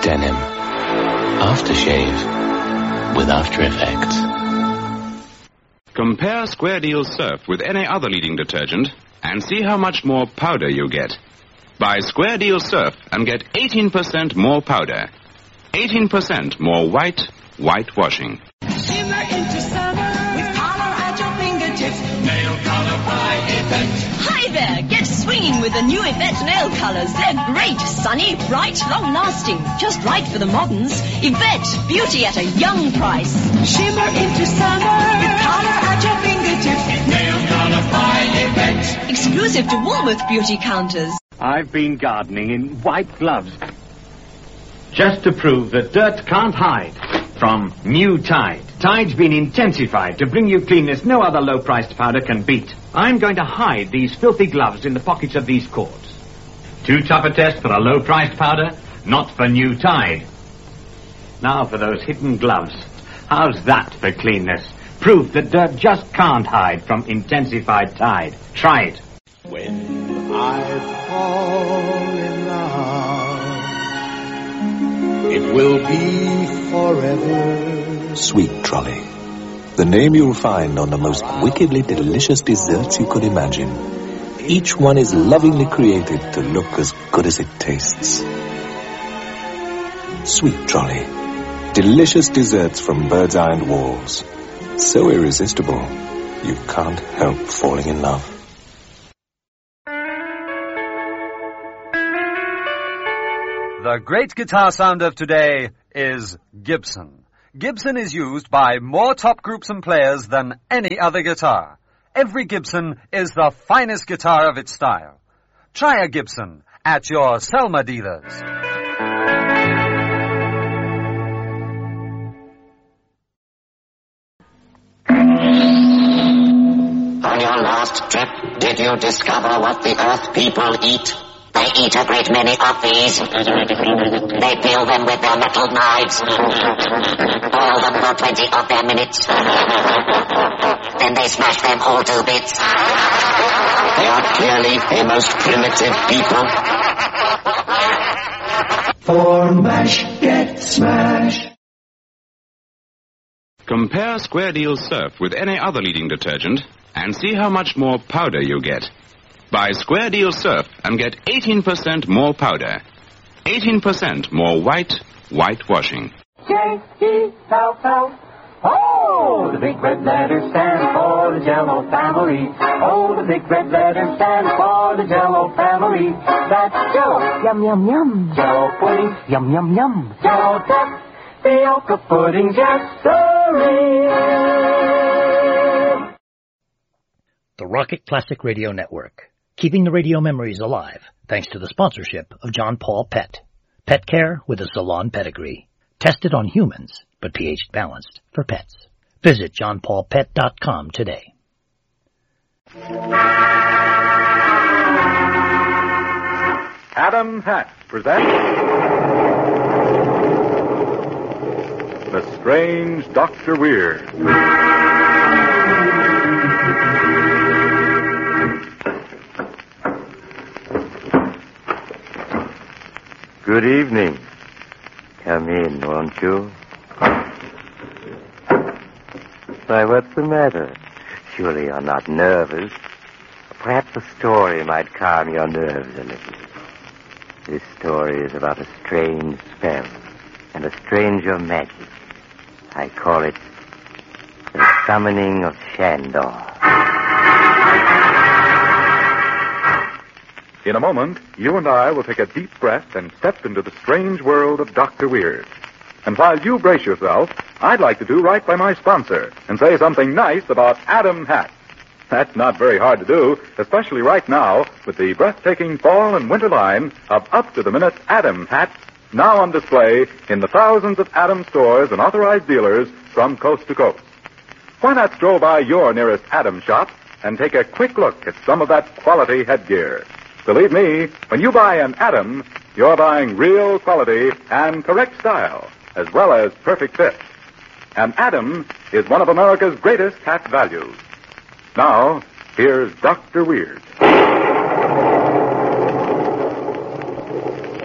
Denim. Aftershave. With After Effects. Compare Square Deal Surf with any other leading detergent and see how much more powder you get. Buy Square Deal Surf and get 18% more powder. 18% more whitewashing. Shimmer into summer with color at your fingertips. Nail color by Yvette. Hi there, get swinging with the new Yvette nail colors. They're great, sunny, bright, long-lasting. Just right for the moderns. Yvette, beauty at a young price. Shimmer into summer with color at your fingertips. Nail color by Yvette. Exclusive to Woolworth beauty counters. I've been gardening in white gloves just to prove that dirt can't hide from new Tide. Tide's been intensified to bring you cleanness no other low-priced powder can beat. I'm going to hide these filthy gloves in the pockets of these cords. Too tough a test for a low-priced powder? Not for new Tide. Now for those hidden gloves. How's that for cleanness? Proof that dirt just can't hide from intensified Tide. Try it. When I fall in love, it will be forever. Sweet Trolley. The name you'll find on the most wickedly delicious desserts you could imagine. Each one is lovingly created to look as good as it tastes. Sweet Trolley. Delicious desserts from Bird's Eye and Walls. So irresistible, you can't help falling in love. The great guitar sound of today is Gibson. Gibson is used by more top groups and players than any other guitar. Every Gibson is the finest guitar of its style. Try a Gibson at your Selma dealers. On your last trip, did you discover what the Earth people eat? They eat a great many of these. They peel them with their metal knives. Boil them for 20 of their minutes. Then they smash them all to bits. They are clearly a most primitive people. For mash, get smash. Compare Square Deal Surf with any other leading detergent and see how much more powder you get. Buy Square Deal Surf and get 18% more powder. 18% more whitewashing. J-E-L-L. Oh, the big red letters stand for the Jell-O family. Oh, the big red letters stand for the Jell-O family. That's Jell-O. Yum, yum, yum. Jell-O pudding. Yum, yum, yum. Jell-O tapioca pudding Jesserie. The Rocket Classic Radio Network. Keeping the radio memories alive, thanks to the sponsorship of John Paul Pet. Pet care with a salon pedigree. Tested on humans, but pH balanced for pets. Visit johnpaulpet.com today. Adam Hat presents The Strange Dr. Weird. Good evening. Come in, won't you? Why, what's the matter? Surely you're not nervous. Perhaps a story might calm your nerves a little. This story is about a strange spell and a stranger magic. I call it The Summoning of Shandor. In a moment, you and I will take a deep breath and step into the strange world of Dr. Weird. And while you brace yourself, I'd like to do right by my sponsor and say something nice about Adam Hat. That's not very hard to do, especially right now with the breathtaking fall and winter line of up-to-the-minute Adam hats now on display in the thousands of Adam stores and authorized dealers from coast to coast. Why not stroll by your nearest Adam shop and take a quick look at some of that quality headgear? Believe me, when you buy an Adam, you're buying real quality and correct style, as well as perfect fit. An Adam is one of America's greatest hat values. Now, here's Dr. Weird.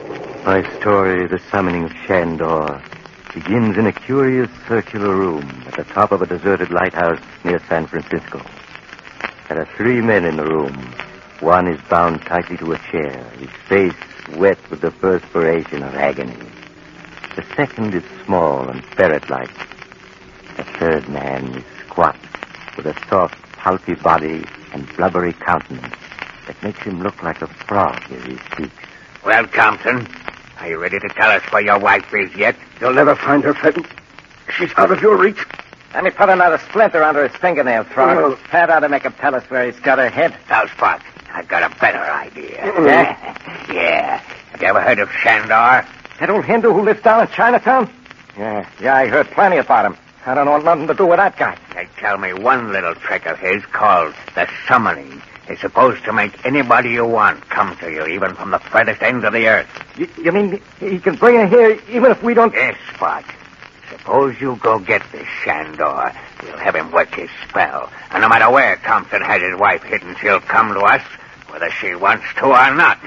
My story, The Summoning of Shandor, begins in a curious circular room at the top of a deserted lighthouse near San Francisco. There are 3 men in the room. One is bound tightly to a chair, his face wet with the perspiration of agony. The second is small and ferret-like. The third man is squat, with a soft, pulpy body and blubbery countenance that makes him look like a frog as he speaks. Well, Compton, are you ready to tell us where your wife is yet? You'll never find her, Fenton. She's out of your reach. Let me put another splinter under his fingernail, Frog. Oh. That ought to make him tell us where he's got her head. Now, Spot, I've got a better idea. Yeah? Yeah. Have you ever heard of Shandor? That old Hindu who lives down in Chinatown? Yeah, I heard plenty about him. I don't want nothing to do with that guy. They tell me one little trick of his called the summoning is supposed to make anybody you want come to you, even from the furthest end of the earth. You mean he can bring her here even if we don't... Yes, Spot. Suppose you go get this Shandor. We'll have him work his spell. And no matter where Thompson has his wife hidden, she'll come to us, whether she wants to or not.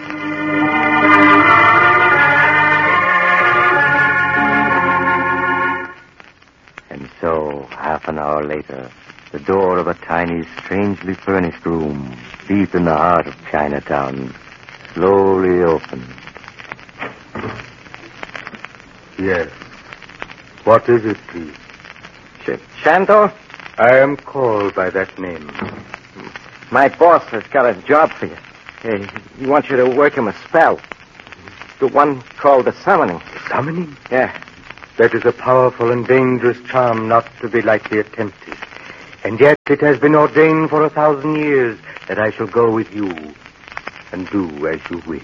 And so, half an hour later, the door of a tiny, strangely furnished room, deep in the heart of Chinatown, slowly opened. Yes. What is it, please? Shandor? I am called by that name. My boss has got a job for you. He wants you to work him a spell. The one called the Summoning. Summoning? Yeah. That is a powerful and dangerous charm not to be lightly attempted. And yet it has been ordained for 1,000 years that I shall go with you and do as you wish.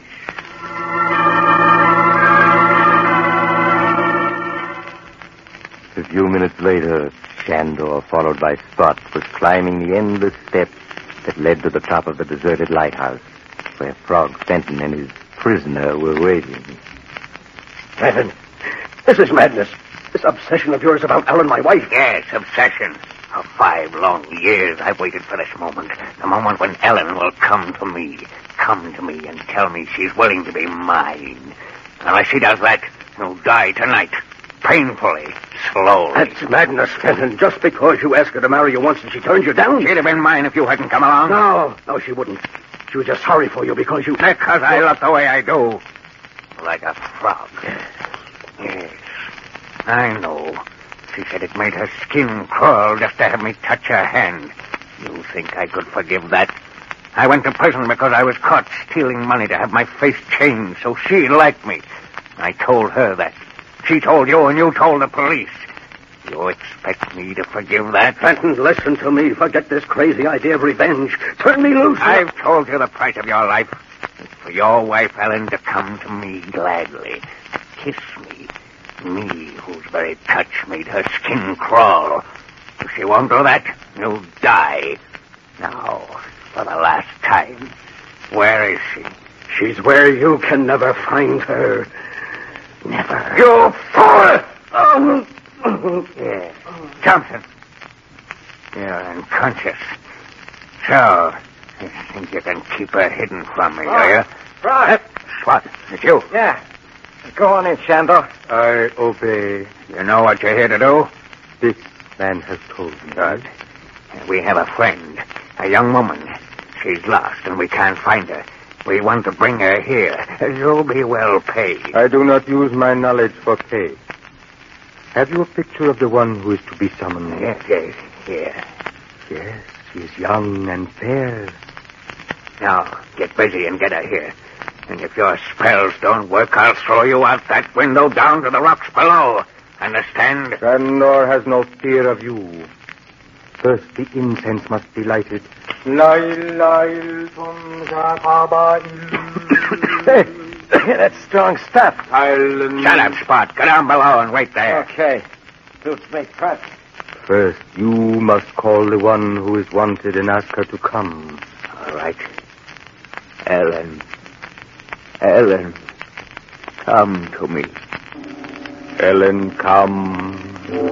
A few minutes later, Shandor, followed by Spot, was climbing the endless steps that led to the top of the deserted lighthouse, where Frog Fenton and his prisoner were waiting. Fenton, this is madness. This obsession of yours about Ellen, my wife. Yes, obsession. For 5 long years, I've waited for this moment. The moment when Ellen will come to me and tell me she's willing to be mine. Unless she does that, you'll die tonight. Painfully, slowly. That's madness, Fenton. Just because you asked her to marry you once and she turned you down. She'd have been mine if you hadn't come along. No, she wouldn't. She was just sorry for you because you... Because I look the way I do. Like a frog. Yes, I know. She said it made her skin crawl just to have me touch her hand. You think I could forgive that? I went to prison because I was caught stealing money to have my face changed so she'd like me. I told her that. She told you and you told the police. You expect me to forgive that? Fenton, listen to me. Forget this crazy idea of revenge. Turn me loose. I've told you the price of your life. It's for your wife, Ellen, to come to me gladly. Kiss me. Me, whose very touch made her skin crawl. If she won't do that, you'll die. Now, for the last time, where is she? She's where you can never find her. Never. You fool! Yeah. Thompson. You're unconscious. So, you think you can keep her hidden from me, do you? Frog! What? It's you? Yeah. Go on in, Shandor. I obey. You know what you're here to do? This man has told me. Good. We have a friend, a young woman. She's lost and we can't find her. We want to bring her here. You'll be well paid. I do not use my knowledge for pay. Have you a picture of the one who is to be summoned? Yes. Here. Yes, she is young and fair. Now, get busy and get her here. And if your spells don't work, I'll throw you out that window down to the rocks below. Understand? Shandor has no fear of you. First, the incense must be lighted. Hey, that's strong stuff. Shut up, Spot. Go down below and wait there. Okay. Suits me, press. First, you must call the one who is wanted and ask her to come. All right. Ellen, come to me. Ellen, come.